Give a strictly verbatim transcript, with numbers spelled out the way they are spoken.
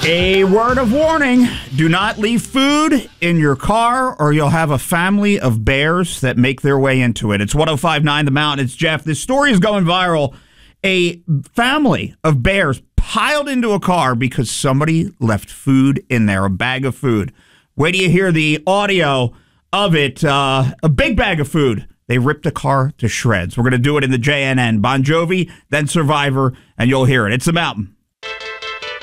A word of warning, do not leave food in your car or you'll have a family of bears that make their way into it. It's one oh five point nine The Mountain. It's Jeff. This story is going viral. A family of bears piled into a car because somebody left food in there, a bag of food. Wait till you hear the audio of it. Uh, a big bag of food. They ripped a car to shreds. We're going to do it in the J N N. Bon Jovi, then Survivor, and you'll hear it. It's The Mountain.